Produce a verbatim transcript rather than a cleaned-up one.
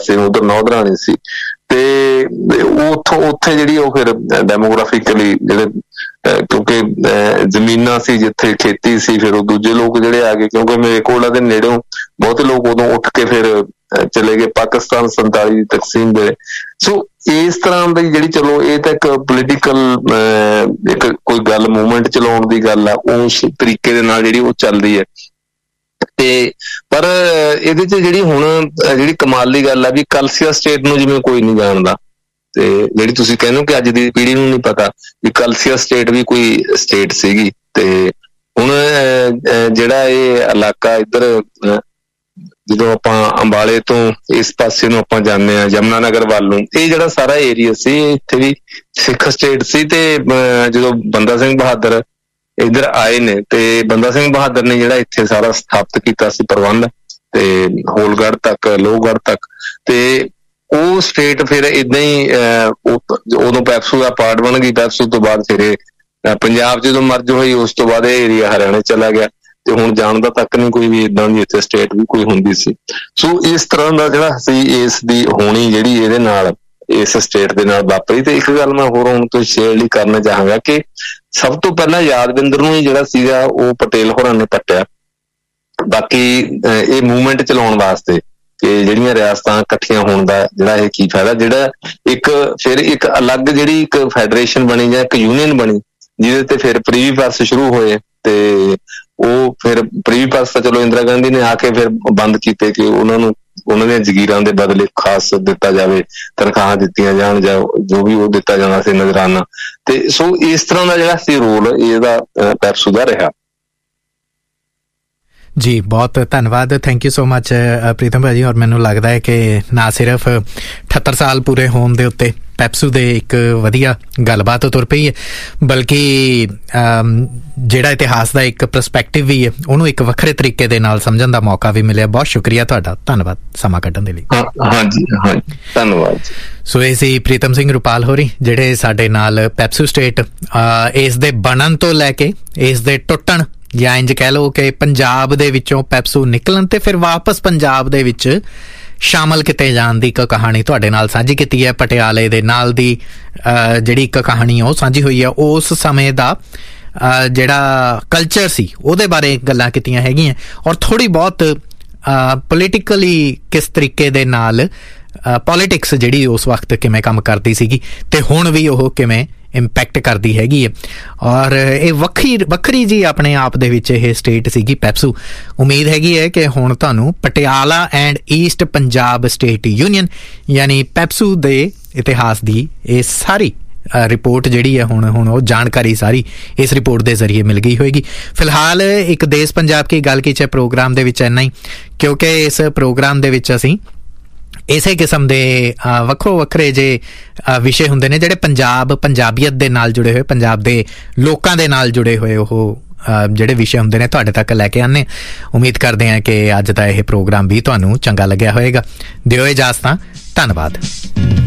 ਪਾਸੇ ਨੂੰ, ਉਧਰ ਨੌਧਰਾਣੀ ਸੀ। ਤੇ ਉੱਥੋਂ ਉੱਥੇ ਜਿਹੜੀ ਉਹ ਫਿਰ ਡੈਮੋਗ੍ਰਾਫਿਕਲੀ ਜਿਹੜੇ ਕਿਉਂਕਿ ਜ਼ਮੀਨਾਂ ਸੀ ਜਿੱਥੇ ਖੇਤੀ ਸੀ, ਫਿਰ ਉਹ ਦੂਜੇ ਲੋਕ ਜਿਹੜੇ ਆ ਗਏ, ਕਿਉਂਕਿ ਮਲੇਰਕੋਟਲਾ ਦੇ ਨੇੜਿਓਂ ਬਹੁਤੇ ਲੋਕ ਉਦੋਂ ਉੱਠ ਕੇ ਫਿਰ ਚਲੇ ਗਏ ਪਾਕਿਸਤਾਨ ਸੰਤਾਲੀ ਦੀ ਤਕਸੀਮ ਵੇਲੇ। ਸੋ ਇਸ ਤਰ੍ਹਾਂ ਦੀ ਜਿਹੜੀ, ਚਲੋ ਇਹ ਤਾਂ ਇੱਕ ਪੋਲੀਟੀਕਲ ਇੱਕ ਕੋਈ ਗੱਲ ਮੂਵਮੈਂਟ ਚਲਾਉਣ ਦੀ ਗੱਲ ਆ, ਉਸ ਤਰੀਕੇ ਦੇ ਨਾਲ ਜਿਹੜੀ ਉਹ ਚੱਲਦੀ ਹੈ। ਤੇ ਪਰ ਇਹਦੇ ਚ ਜਿਹੜੀ ਹੁਣ ਜਿਹੜੀ ਕਮਾਲ ਦੀ ਗੱਲ ਆ ਵੀ ਕਲਸੀਆ ਸਟੇਟ ਨੂੰ ਜਿਵੇਂ ਕੋਈ ਨਹੀਂ ਜਾਣਦਾ, ਤੇ ਜਿਹੜੀ ਤੁਸੀਂ ਕਹਿੰਦੇ ਹੋ ਕਿ ਅੱਜ ਦੀ ਪੀੜ੍ਹੀ ਨੂੰ ਨਹੀਂ ਪਤਾ ਵੀ ਕਲਸੀਆ ਸਟੇਟ ਵੀ ਕੋਈ ਸਟੇਟ ਸੀਗੀ। ਤੇ ਹੁਣ ਜਿਹੜਾ ਇਹ ਇਲਾਕਾ ਇੱਧਰ ਜਦੋਂ ਆਪਾਂ ਅੰਬਾਲੇ ਤੋਂ ਇਸ ਪਾਸੇ ਨੂੰ ਆਪਾਂ ਜਾਂਦੇ ਹਾਂ ਯਮੁਨਾ ਨਗਰ ਵੱਲ ਨੂੰ, ਇਹ ਜਿਹੜਾ ਸਾਰਾ ਏਰੀਆ ਸੀ ਇੱਥੇ ਵੀ ਸਿੱਖ ਸਟੇਟ ਸੀ। ਤੇ ਜਦੋਂ ਬੰਦਾ ਸਿੰਘ ਬਹਾਦਰ ਇੱਧਰ ਆਏ ਨੇ ਤੇ ਬੰਦਾ ਸਿੰਘ ਬਹਾਦਰ ਨੇ ਜਿਹੜਾ ਇੱਥੇ ਸਾਰਾ ਸਥਾਪਿਤ ਕੀਤਾ ਸੀ ਪ੍ਰਬੰਧ, ਤੇ ਹੋਲਗੜ੍ਹ ਤੱਕ ਲੋਹਗੜ੍ਹ ਤੱਕ, ਤੇ ਉਹ ਸਟੇਟ ਫਿਰ ਏਦਾਂ ਹੀ ਉਦੋਂ ਪੈਪਸੂ ਦਾ ਪਾਰਟ ਬਣ ਗਈ। ਪੈਪਸੂ ਤੋਂ ਬਾਅਦ ਫਿਰ ਪੰਜਾਬ ਜਦੋਂ ਮਰਜ ਹੋਈ ਉਸ ਤੋਂ ਬਾਅਦ ਇਹ ਏਰੀਆ ਹਰਿਆਣੇ ਚਲਾ ਗਿਆ, ਤੇ ਹੁਣ ਜਾਣਦਾ ਤੱਕ ਨਹੀਂ ਕੋਈ ਵੀ ਏਦਾਂ ਦੀ ਇੱਥੇ ਸਟੇਟ ਵੀ ਕੋਈ ਹੁੰਦੀ ਸੀ। ਸੋ ਇਸ ਤਰ੍ਹਾਂ ਦਾ ਜਿਹੜਾ ਸੀ ਇਸ ਦੀ ਹੋਣੀ ਜਿਹੜੀ ਇਹਦੇ ਨਾਲ ਇਸ ਸਟੇਟ ਦੇ ਨਾਲ ਵਾਪਰੀ। ਤੇ ਇੱਕ ਗੱਲ ਮੈਂ ਹੋਰ ਹੁਣ ਤੋਂ ਸ਼ੇਅਰ ਲਈ ਕਰਨਾ ਚਾਹਾਂਗਾ ਕਿ ਸਭ ਤੋਂ ਪਹਿਲਾਂ ਯਾਦਵਿੰਦਰ ਨੂੰ ਹੀ ਜਿਹੜਾ ਸੀਗਾ ਉਹ ਪਟੇਲ ਹੋਰਾਂ ਨੇ ਪੱਟਿਆ। ਬਾਕੀ ਇਹ ਮੂਵਮੈਂਟ ਚਲਾਉਣ ਵਾਸਤੇ ਕਿ ਜਿਹੜੀਆਂ ਰਿਆਸਤਾਂ ਇਕੱਠੀਆਂ ਹੋਣ ਦਾ ਜਿਹੜਾ ਇਹ ਕੀ ਫਾਇਦਾ, ਜਿਹੜਾ ਇੱਕ ਫਿਰ ਇੱਕ ਅਲੱਗ ਜਿਹੜੀ ਇੱਕ ਫੈਡਰੇਸ਼ਨ ਬਣੀ ਜਾਂ ਇੱਕ ਯੂਨੀਅਨ ਬਣੀ ਜਿਹਦੇ ਤੇ ਫਿਰ ਪ੍ਰੀਵੀ ਪਰਸ ਸ਼ੁਰੂ ਹੋਏ। ਤੇ ਉਹ ਫਿਰ ਪ੍ਰੀਵੀ ਪਰਸ ਤਾਂ ਚਲੋ ਇੰਦਰਾ ਗਾਂਧੀ ਨੇ ਆ ਕੇ ਫਿਰ ਬੰਦ ਕੀਤੇ ਕਿ ਉਹਨਾਂ ਨੂੰ ਉਹਨਾਂ ਦੀਆਂ ਜ਼ਗੀਰਾਂ ਦੇ ਬਦਲੇ ਖਾਸ ਦਿੱਤਾ ਜਾਵੇ, ਤਨਖਾਹਾਂ ਦਿੱਤੀਆਂ ਜਾਣ ਜਾਂ ਜੋ ਵੀ ਉਹ ਦਿੱਤਾ ਜਾਣਾ ਸੀ ਨਜ਼ਰਾਨਾ। ਤੇ ਸੋ ਇਸ ਤਰ੍ਹਾਂ ਦਾ ਜਿਹੜਾ ਸੀ ਰੋਲ ਇਹਦਾ ਪੈਪਸੂ ਦਾ ਰਿਹਾ। ਜੀ ਬਹੁਤ ਧੰਨਵਾਦ, thank you so much Pritam ਭਾਜੀ। ਔਰ ਮੈਨੂੰ ਲੱਗਦਾ ਹੈ ਕਿ ਨਾ ਸਿਰਫ ਅਠੱਤਰ ਸਾਲ ਪੂਰੇ ਹੋਣ ਦੇ ਉੱਤੇ ਪੈਪਸੂ ਦੇ ਇੱਕ ਵਧੀਆ ਗੱਲਬਾਤ ਤੁਰ ਪਈ ਹੈ, ਬਲਕਿ ਜਿਹੜਾ ਇਤਿਹਾਸ ਦਾ ਇੱਕ ਪਰਸਪੈਕਟਿਵ ਵੀ ਹੈ ਉਹਨੂੰ ਇੱਕ ਵੱਖਰੇ ਤਰੀਕੇ ਦੇ ਨਾਲ ਸਮਝਣ ਦਾ ਮੌਕਾ ਵੀ ਮਿਲਿਆ। ਬਹੁਤ ਸ਼ੁਕਰੀਆ ਤੁਹਾਡਾ, ਧੰਨਵਾਦ ਸਮਾਂ ਕੱਢਣ ਦੇ ਲਈ। ਹਾਂਜੀ ਹਾਂਜੀ ਧੰਨਵਾਦ। ਸੋ ਇਹ ਸੀ ਪ੍ਰੀਤਮ ਸਿੰਘ ਰੁਪਾਲ ਹੋਰੀ ਜਿਹੜੇ ਸਾਡੇ ਨਾਲ ਪੈਪਸੂ ਸਟੇਟ ਇਸ ਦੇ ਬਣਨ ਤੋਂ ਲੈ ਕੇ ਇਸ ਦੇ ਟੁੱਟਣ ਜਾਂ ਇੰਝ ਕਹਿ ਲਓ ਕਿ ਪੰਜਾਬ ਦੇ ਵਿੱਚੋਂ ਪੈਪਸੂ ਨਿਕਲਣ ਤੇ ਫਿਰ ਵਾਪਸ ਪੰਜਾਬ ਦੇ ਵਿੱਚ ਸ਼ਾਮਲ ਕੀਤੇ ਜਾਣ ਦੀ ਇੱਕ ਕਹਾਣੀ ਤੁਹਾਡੇ ਨਾਲ ਸਾਂਝੀ ਕੀਤੀ ਹੈ। ਪਟਿਆਲੇ ਦੇ ਨਾਲ ਦੀ ਜਿਹੜੀ ਇੱਕ ਕਹਾਣੀ ਉਹ ਸਾਂਝੀ ਹੋਈ ਹੈ, ਉਸ ਸਮੇਂ ਦਾ ਜਿਹੜਾ ਕਲਚਰ ਸੀ ਉਹਦੇ ਬਾਰੇ ਗੱਲਾਂ ਕੀਤੀਆਂ ਹੈਗੀਆਂ, ਔਰ ਥੋੜ੍ਹੀ ਬਹੁਤ ਪੋਲੀਟੀਕਲੀ ਕਿਸ ਤਰੀਕੇ ਦੇ ਨਾਲ ਪੋਲੀਟਿਕਸ ਜਿਹੜੀ ਉਸ ਵਕਤ ਕਿਵੇਂ ਕੰਮ ਕਰਦੀ ਸੀਗੀ ਤੇ ਹੁਣ ਵੀ ਉਹ ਕਿਵੇਂ ਇੰਪੈਕਟ ਕਰਦੀ ਹੈਗੀ ਹੈ। ਔਰ ਇਹ ਵੱਖਰੀ ਵੱਖਰੀ ਜੀ ਆਪਣੇ ਆਪ ਦੇ ਵਿੱਚ ਇਹ ਸਟੇਟ ਸੀਗੀ ਪੈਪਸੂ। ਉਮੀਦ ਹੈਗੀ ਹੈ ਕਿ ਹੁਣ ਤੁਹਾਨੂੰ Patiala and East Punjab state union ਯਾਨੀ ਪੈਪਸੂ ਦੇ ਇਤਿਹਾਸ ਦੀ ਇਹ ਸਾਰੀ ਰਿਪੋਰਟ ਜਿਹੜੀ ਹੈ ਹੁਣ ਹੁਣ ਉਹ ਜਾਣਕਾਰੀ ਸਾਰੀ ਇਸ ਰਿਪੋਰਟ ਦੇ ਜ਼ਰੀਏ ਮਿਲ ਗਈ ਹੋਏਗੀ। ਫਿਲਹਾਲ ਇੱਕ ਦੇਸ਼ ਪੰਜਾਬ ਕੀ ਗੱਲ ਕੀਚੇ ਪ੍ਰੋਗਰਾਮ ਦੇ ਵਿੱਚ ਇੰਨਾ ਹੀ, ਕਿਉਂਕਿ ਇਸ ਪ੍ਰੋਗਰਾਮ ਦੇ ਵਿੱਚ ਅਸੀਂ ਇਸੇ ਕਿਸਮ ਦੇ ਵੱਖਰੋ ਵੱਖਰੇ ਜੇ ਵਿਸ਼ੇ ਹੁੰਦੇ ਨੇ ਜਿਹੜੇ ਪੰਜਾਬ ਪੰਜਾਬੀਅਤ ਦੇ ਨਾਲ ਜੁੜੇ ਹੋਏ, ਪੰਜਾਬ ਦੇ ਲੋਕਾਂ ਦੇ ਨਾਲ ਜੁੜੇ ਹੋਏ ਉਹ ਜਿਹੜੇ ਵਿਸ਼ੇ ਹੁੰਦੇ ਨੇ ਤੁਹਾਡੇ ਤੱਕ ਲੈ ਕੇ ਆਉਂਦੇ। ਉਮੀਦ ਕਰਦੇ ਹਾਂ ਕਿ ਅੱਜ ਦਾ ਇਹ ਪ੍ਰੋਗਰਾਮ ਵੀ ਤੁਹਾਨੂੰ ਚੰਗਾ ਲੱਗਿਆ ਹੋਏਗਾ। ਦਿਓ ਇਜਾਜ਼ਤ, ਧੰਨਵਾਦ।